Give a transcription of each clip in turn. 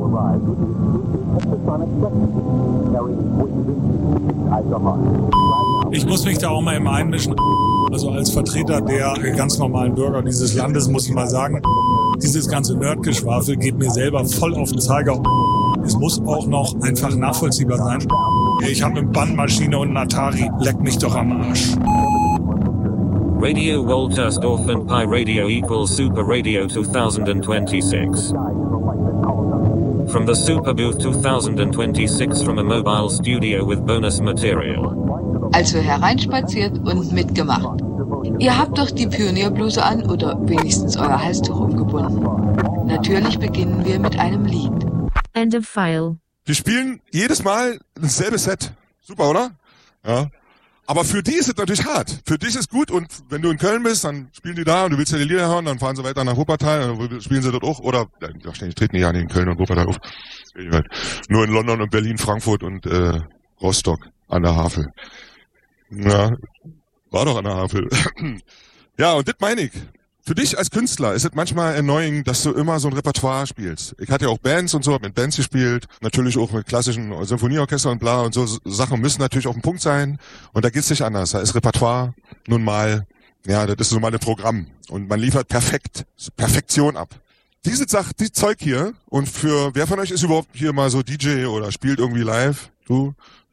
Ich muss mich da auch mal immer einmischen. Also als Vertreter der ganz normalen Bürger dieses Landes muss ich mal sagen, dieses ganze Nerdgeschwafel geht mir selber voll auf den Zeiger. Es muss auch noch einfach nachvollziehbar sein. Ich habe eine Bandmaschine und einen Atari. Leck mich doch am Arsch. Radio Woltersdorf and Pi Radio equals Super Radio 2026. From the Super Booth 2026 from a mobile studio with bonus material. Also hereinspaziert und mitgemacht. Ihr habt doch die Pionierbluse an oder wenigstens euer Halstuch umgebunden. Natürlich beginnen wir mit einem Lied. End of file. Wir spielen jedes Mal dasselbe Set. Super, oder? Ja. Aber für die ist es natürlich hart. Für dich ist gut und wenn du in Köln bist, dann spielen die da und du willst ja die Lieder hören, dann fahren sie weiter nach Wuppertal, dann spielen sie dort auch. Oder, wahrscheinlich treten die ja nicht in Köln und Wuppertal auf. Nur in London und Berlin, Frankfurt und Rostock an der Havel. Ja, war doch an der Havel. Ja, und das meine ich. Für dich als Künstler ist es manchmal annoying, dass du immer so ein Repertoire spielst. Ich hatte ja auch Bands und so, hab mit Bands gespielt, natürlich auch mit klassischen Symphonieorchester und bla und so Sachen müssen natürlich auf dem Punkt sein und da geht's nicht anders. Da ist Repertoire nun mal, ja, das ist so mal ein Programm und man liefert Perfektion ab. Diese Zeug hier und für, wer von euch ist überhaupt hier mal so DJ oder spielt irgendwie live? Du.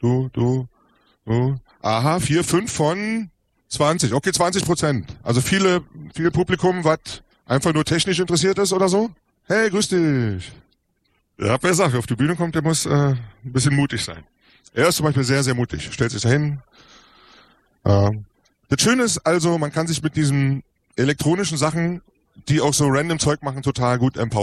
Aha, 4, 5 von 20, okay, 20%. Also viel Publikum, was einfach nur technisch interessiert ist oder so. Hey, grüß dich. Ja, hab gesagt, wer auf die Bühne kommt, der muss ein bisschen mutig sein. Er ist zum Beispiel sehr, sehr mutig. Stellt sich da hin. Das Schöne ist also, man kann sich mit diesen elektronischen Sachen, die auch so random Zeug machen, total gut empowern.